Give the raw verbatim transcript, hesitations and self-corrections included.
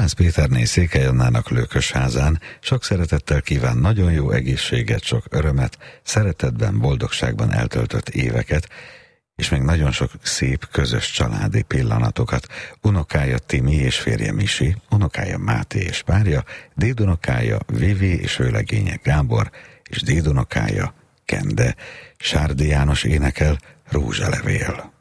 Halász Péterné Székely Annának Lőkösházán sok szeretettel kíván nagyon jó egészséget, sok örömet, szeretetben, boldogságban eltöltött éveket, és még nagyon sok szép, közös családi pillanatokat. Unokája Timi és férje Misi, unokája Máté és párja, dédunokája Vivi és vőlegénye Gábor, és dédunokája Kende. Sárdi János énekel Rózsalevél.